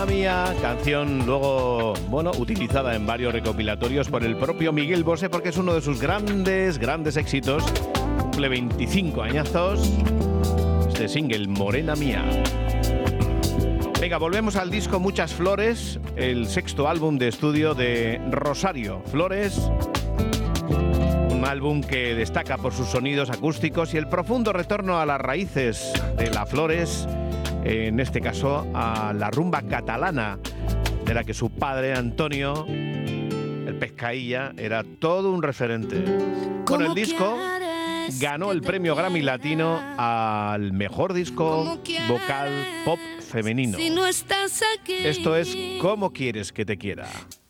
Morena Mía, canción luego, utilizada en varios recopilatorios por el propio Miguel Bosé porque es uno de sus grandes éxitos. Cumple 25 añazos este single, Morena Mía. Venga, volvemos al disco Muchas Flores, el sexto álbum de estudio de Rosario Flores. Un álbum que destaca por sus sonidos acústicos y el profundo retorno a las raíces de las Flores, en este caso a la rumba catalana, de la que su padre Antonio, el Pescailla, era todo un referente. Con el disco ganó el premio Grammy Latino al mejor disco vocal pop femenino. Si no estás aquí, esto es ¿Cómo quieres que te quiera?